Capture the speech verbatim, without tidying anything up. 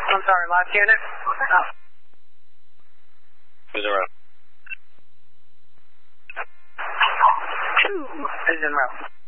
I'm sorry, last unit? Oh. Who's in row? Two is in row.